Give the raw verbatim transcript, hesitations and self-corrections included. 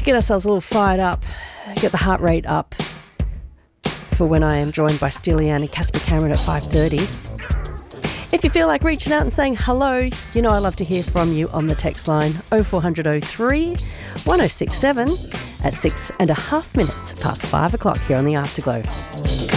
get ourselves a little fired up, get the heart rate up for when I am joined by Steely Ann and Casper Cameron at five thirty. If you feel like reaching out and saying hello, you know I love to hear from you on the text line oh four hundred oh three one oh six seven at six and a half minutes past five o'clock here on the Afterglow.